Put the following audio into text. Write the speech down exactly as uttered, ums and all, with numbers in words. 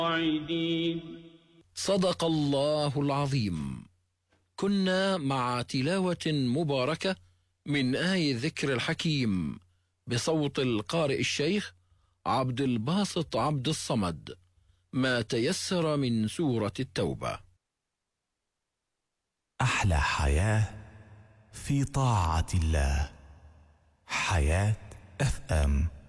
صدق الله العظيم. كنا مع تلاوة مباركة من آي الذكر الحكيم بصوت القارئ الشيخ عبد الباسط عبد الصمد، ما تيسر من سورة التوبة. أحلى حياة في طاعة الله. حياة اف ام.